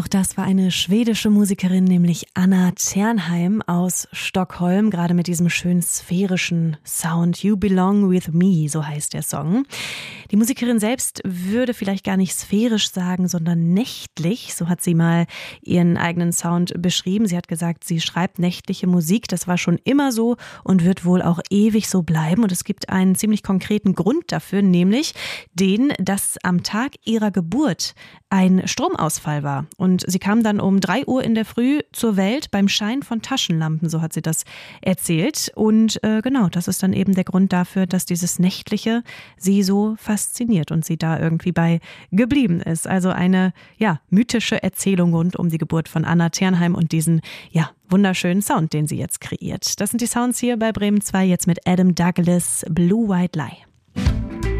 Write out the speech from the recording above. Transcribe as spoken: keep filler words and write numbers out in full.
Auch das war eine schwedische Musikerin, nämlich Anna Tjärnheim aus Stockholm, gerade mit diesem schön sphärischen Sound. You Belong With Me, so heißt der Song. Die Musikerin selbst würde vielleicht gar nicht sphärisch sagen, sondern nächtlich. So hat sie mal ihren eigenen Sound beschrieben. Sie hat gesagt, sie schreibt nächtliche Musik. Das war schon immer so und wird wohl auch ewig so bleiben. Und es gibt einen ziemlich konkreten Grund dafür, nämlich den, dass am Tag ihrer Geburt ein Stromausfall war. Und sie kam dann um drei Uhr in der Früh zur Welt beim Schein von Taschenlampen, so hat sie das erzählt. Und äh, genau, das ist dann eben der Grund dafür, dass dieses Nächtliche sie so fasziniert und sie da irgendwie bei geblieben ist. Also eine ja mythische Erzählung rund um die Geburt von Anna Tjärnheim und diesen ja wunderschönen Sound, den sie jetzt kreiert. Das sind die Sounds hier bei Bremen zwei, jetzt mit Adam Douglas, Blue White Lie.